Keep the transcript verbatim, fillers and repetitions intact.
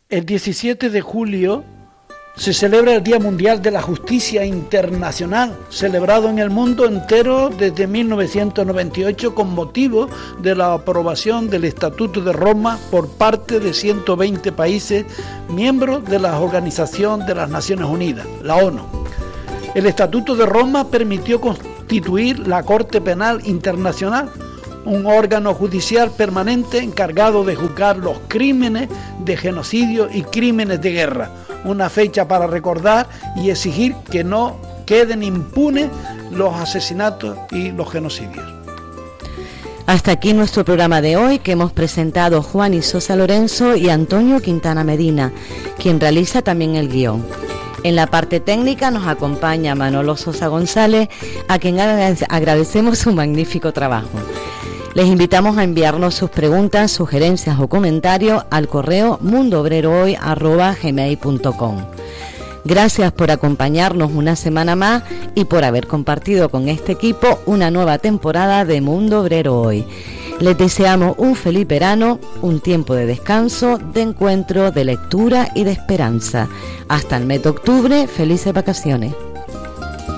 El diecisiete de julio se celebra el Día Mundial de la Justicia Internacional, celebrado en el mundo entero desde mil novecientos noventa y ocho con motivo de la aprobación del Estatuto de Roma por parte de ciento veinte países miembros de la Organización de las Naciones Unidas, la ONU. El Estatuto de Roma permitió constituir la Corte Penal Internacional, un órgano judicial permanente encargado de juzgar los crímenes de genocidio y crímenes de guerra, una fecha para recordar y exigir que no queden impunes los asesinatos y los genocidios. Hasta aquí nuestro programa de hoy, que hemos presentado Juan y Sosa Lorenzo y Antonio Quintana Medina, quien realiza también el guión. En la parte técnica nos acompaña Manolo Sosa González, a quien agradecemos su magnífico trabajo. Les invitamos a enviarnos sus preguntas, sugerencias o comentarios al correo mundobrerohoy arroba gmail punto com. Gracias por acompañarnos una semana más y por haber compartido con este equipo una nueva temporada de Mundo Obrero Hoy. Les deseamos un feliz verano, un tiempo de descanso, de encuentro, de lectura y de esperanza. Hasta el mes de octubre, felices vacaciones.